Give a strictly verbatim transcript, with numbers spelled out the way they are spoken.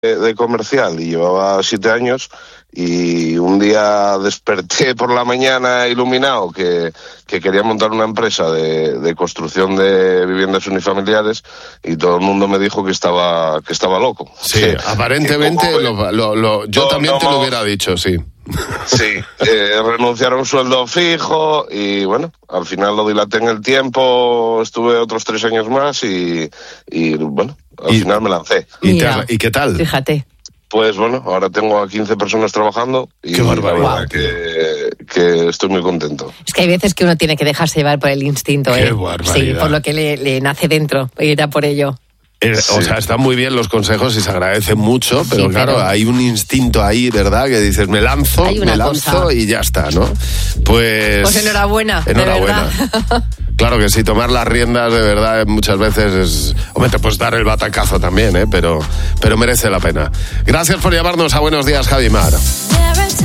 de comercial y llevaba siete años y un día desperté por la mañana iluminado que, que quería montar una empresa de, de construcción de viviendas unifamiliares y todo el mundo me dijo que estaba que estaba loco. Sí, que, aparentemente que lo, lo, lo, yo no, también no, te lo hubiera dicho, sí. Sí, eh, renunciar a un sueldo fijo y bueno, al final lo dilaté en el tiempo, estuve otros tres años más y, y bueno, al y, final me lancé. ¿Y, te, ¿Y qué tal? Fíjate. Pues bueno, ahora tengo a quince personas trabajando y qué barbaridad, la verdad que, que estoy muy contento. Es que hay veces que uno tiene que dejarse llevar por el instinto, qué ¿eh? barbaridad. Sí, por lo que le, le nace dentro, ir a por ello. Eh, sí. O sea, están muy bien los consejos y se agradece mucho, pero sí, claro, pero... hay un instinto ahí, ¿verdad? Que dices, me lanzo, me lanzo cosa. y ya está, ¿no? Pues... Pues enhorabuena, enhorabuena. de verdad. Claro que sí, tomar las riendas de verdad muchas veces es... Hombre, te puedes dar el batacazo también, ¿eh? Pero, pero merece la pena. Gracias por llamarnos a Buenos Días, Javi Mar.